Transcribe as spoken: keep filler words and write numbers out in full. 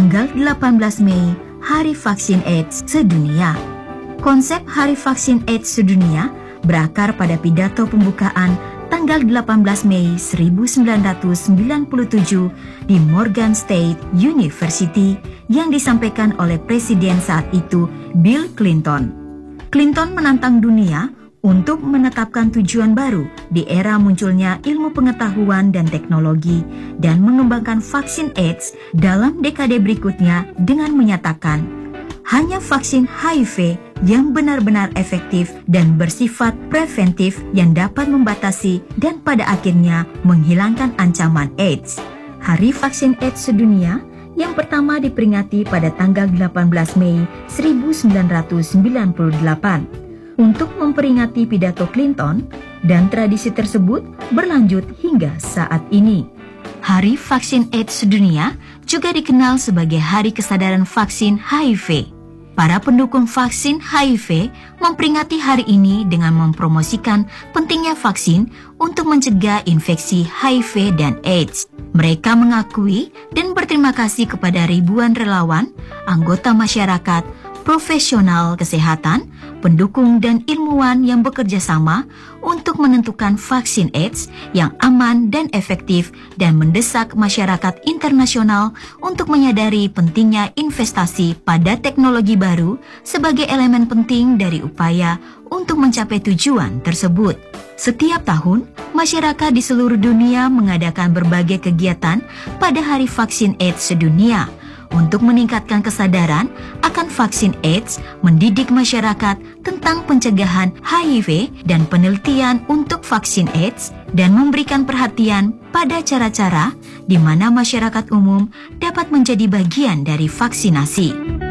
tanggal delapan belas Mei, Hari Vaksin AIDS Sedunia. Konsep Hari Vaksin AIDS Sedunia berakar pada pidato pembukaan tanggal delapan belas Mei seribu sembilan ratus sembilan puluh tujuh di Morgan State University yang disampaikan oleh Presiden saat itu, Bill Clinton. Clinton menantang dunia untuk menetapkan tujuan baru di era munculnya ilmu pengetahuan dan teknologi dan mengembangkan vaksin AIDS dalam dekade berikutnya dengan menyatakan hanya vaksin H I V yang benar-benar efektif dan bersifat preventif yang dapat membatasi dan pada akhirnya menghilangkan ancaman AIDS. Hari Vaksin AIDS Sedunia yang pertama diperingati pada tanggal delapan belas Mei seribu sembilan ratus sembilan puluh delapan. Untuk memperingati pidato Clinton, dan tradisi tersebut berlanjut hingga saat ini. Hari Vaksin AIDS Sedunia juga dikenal sebagai Hari Kesadaran Vaksin H I V. Para pendukung vaksin H I V memperingati hari ini dengan mempromosikan pentingnya vaksin untuk mencegah infeksi H I V dan AIDS. Mereka mengakui dan berterima kasih kepada ribuan relawan, anggota masyarakat, profesional kesehatan, pendukung dan ilmuwan yang bekerja sama untuk menentukan vaksin AIDS yang aman dan efektif dan mendesak masyarakat internasional untuk menyadari pentingnya investasi pada teknologi baru sebagai elemen penting dari upaya untuk mencapai tujuan tersebut. Setiap tahun, masyarakat di seluruh dunia mengadakan berbagai kegiatan pada Hari Vaksin AIDS Sedunia untuk meningkatkan kesadaran akan vaksin AIDS, mendidik masyarakat tentang pencegahan H I V dan penelitian untuk vaksin AIDS, dan memberikan perhatian pada cara-cara di mana masyarakat umum dapat menjadi bagian dari vaksinasi.